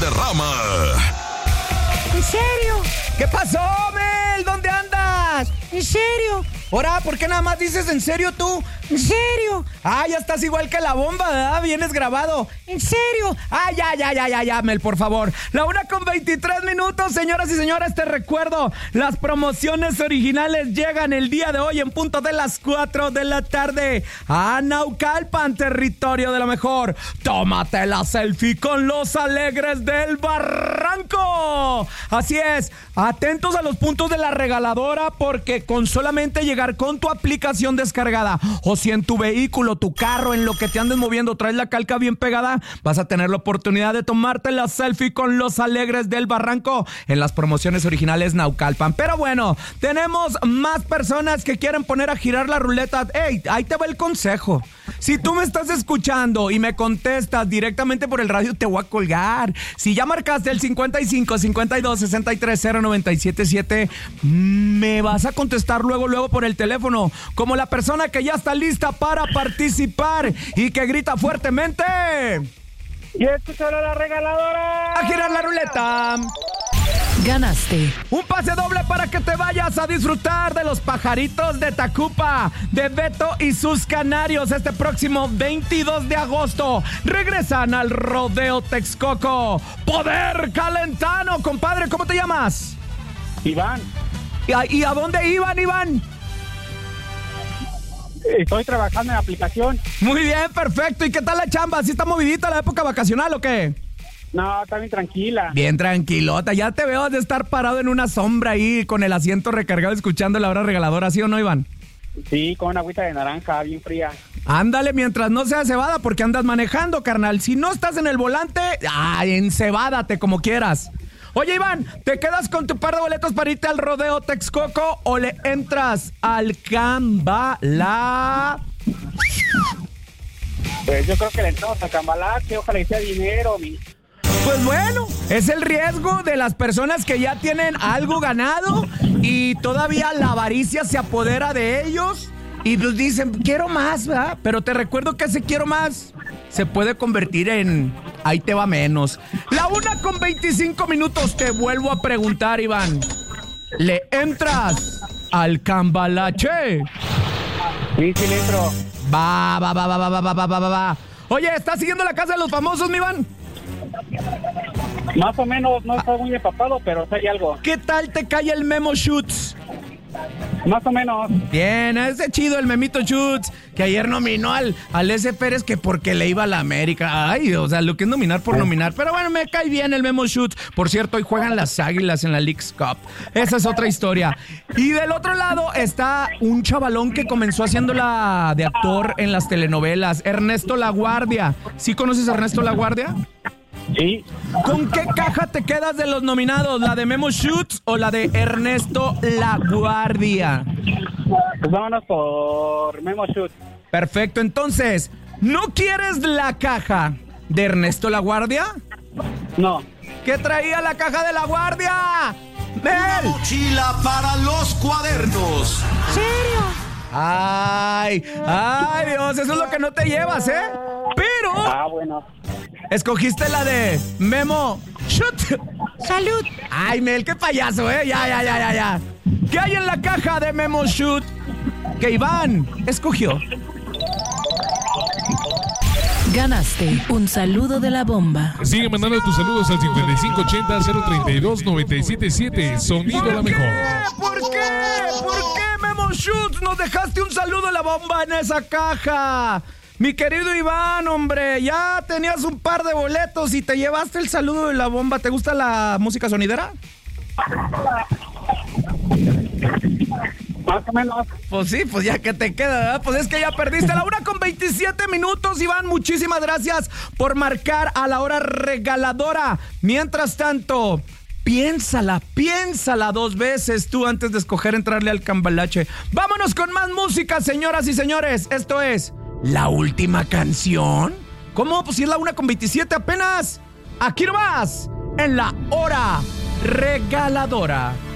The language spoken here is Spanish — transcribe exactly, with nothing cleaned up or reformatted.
Valderrama. ¿En serio? ¿Qué pasó, Mel? ¿Dónde andas? ¿En serio? Ahora, ¿por qué nada más dices en serio tú? ¿En serio? Ah, ya estás igual que la bomba, ¿verdad? Vienes grabado. ¿En serio? Ah, ya, ya, ya, ya, ya, Mel, por favor. La una con veintitrés minutos, señoras y señores, te recuerdo, las promociones originales llegan el día de hoy en punto de las cuatro de la tarde a Naucalpan, territorio de lo mejor. Tómate la selfie con los Alegres del Barranco. Así es, atentos a los puntos de la regaladora porque con solamente llegar con tu aplicación descargada o si en tu vehículo, tu carro, en lo que te andes moviendo traes la calca bien pegada, vas a tener la oportunidad de tomarte la selfie con los Alegres del Barranco en las promociones originales Naucalpan. Pero bueno, tenemos más personas que quieren poner a girar la ruleta. Ey, ahí te va el consejo. Si tú me estás escuchando y me contestas directamente por el radio, te voy a colgar. Si ya marcaste el cincuenta y cinco, cincuenta y dos, sesenta y tres, cero noventa y siete siete, me vas a contestar luego, luego por el teléfono, como la persona que ya está lista para participar y que grita fuertemente. ¡Y escucharon la regaladora! ¡A girar la ruleta! Ganaste un pase doble para que te vayas a disfrutar de los Pajaritos de Tacupa, de Beto y sus Canarios este próximo veintidós de agosto. Regresan al Rodeo Texcoco. Poder Calentano, compadre, ¿cómo te llamas? Iván. ¿Y a, y a dónde iban, Iván? Estoy trabajando en la aplicación. Muy bien, perfecto. ¿Y qué tal la chamba? ¿Sí está movidita la época vacacional o qué? No, está bien tranquila. Bien tranquilota. Ya te veo de estar parado en una sombra ahí con el asiento recargado escuchando la hora regaladora, ¿sí o no, Iván? Sí, con una agüita de naranja bien fría. Ándale, mientras no sea cebada, porque andas manejando, carnal. Si no estás en el volante, ¡ay, encebádate como quieras! Oye, Iván, ¿te quedas con tu par de boletos para irte al Rodeo Texcoco o le entras al Cambala? Pues yo creo que le entramos a Cambalache, ojalá y sea dinero, mi... Pues bueno, es el riesgo de las personas que ya tienen algo ganado y todavía la avaricia se apodera de ellos y pues dicen, quiero más, ¿verdad? Pero te recuerdo que ese quiero más se puede convertir en ahí te va menos. La una con veinticinco minutos, te vuelvo a preguntar, Iván. ¿Le entras al Cambalache? Sí, sí le entro. Va, va, va, va, va, va, va, va, va, va. Oye, ¿estás siguiendo la Casa de los Famosos, mi Iván? Más o menos, no estoy muy empapado, pero sé algo. ¿Qué tal te cae el Memo Shoots? Más o menos. Bien, ese chido el Memito Shoots, que ayer nominó al, al S. Pérez que porque le iba a la América. Ay, o sea, lo que es nominar por nominar. Pero bueno, me cae bien el Memo Shoots. Por cierto, hoy juegan las Águilas en la Leagues Cup. Esa es otra historia. Y del otro lado está un chavalón que comenzó haciéndola de actor en las telenovelas, Ernesto Laguardia. ¿Sí conoces a Ernesto Laguardia? Sí. ¿Con qué caja te quedas de los nominados? ¿La de Memo Shoots o la de Ernesto Laguardia? Pues vámonos por Memo Shoots. Perfecto, entonces, ¿no quieres la caja de Ernesto Laguardia? No. ¿Qué traía la caja de Laguardia? Una ¡Mel! mochila para los cuadernos. ¿En serio? Ay, ay Dios, eso es lo que no te llevas, ¿eh? Pero Ah, bueno. escogiste la de Memo Shoot. ¡Salud! Ay, Mel, qué payaso, ¿eh? Ya, ya, ya, ya, ya. ¿Qué hay en la caja de Memo Shoot que Iván escogió? Ganaste un saludo de la bomba. Sigue mandando tus saludos al cincuenta y cinco ochenta, cero treinta y dos, noventa y siete siete. Sonido la mejor. ¿Por qué? ¿Por qué, Memo Shoots? Nos dejaste un saludo de la bomba en esa caja. Mi querido Iván, hombre, ya tenías un par de boletos y te llevaste el saludo de la bomba. ¿Te gusta la música sonidera? Más o menos. Pues sí, pues ya que te queda, ¿verdad? Pues es que ya perdiste la una con veintisiete minutos, Iván. Muchísimas gracias por marcar a la hora regaladora. Mientras tanto, piénsala, piénsala dos veces tú antes de escoger entrarle al Cambalache. Vámonos con más música, señoras y señores. Esto es La Última Canción. ¿Cómo? Pues si es la una con veintisiete apenas. Aquí nomás, en la hora regaladora.